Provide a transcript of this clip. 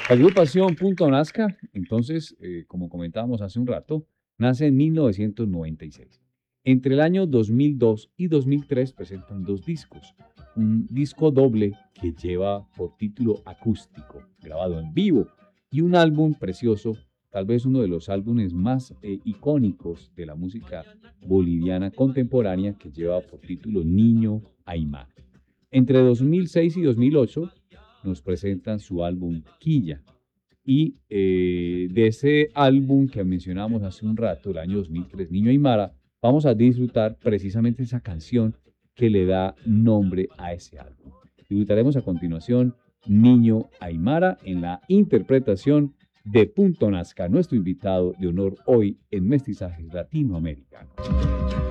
La agrupación Punto Nazca, entonces, como comentábamos hace un rato, nace en 1996. Entre el año 2002 y 2003 presentan dos discos. Un disco doble que lleva por título Acústico, grabado en vivo, y un álbum precioso, tal vez uno de los álbumes más icónicos de la música boliviana contemporánea, que lleva por título Niño Aymar. Entre 2006 y 2008 nos presentan su álbum Quilla. Y de ese álbum que mencionamos hace un rato, el año 2003, Niño Aymara, vamos a disfrutar precisamente esa canción que le da nombre a ese álbum. Disfrutaremos a continuación Niño Aymara en la interpretación de Punto Nazca, nuestro invitado de honor hoy en Mestizajes Latinoamericanos.